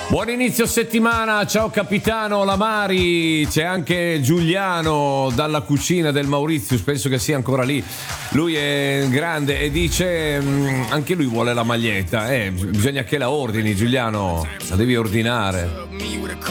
Buon inizio settimana, ciao capitano Lamari, c'è anche Giuliano dalla cucina del Mauritius, penso che sia ancora lì, lui è grande e dice anche lui vuole la maglietta, bisogna che la ordini Giuliano, la devi ordinare.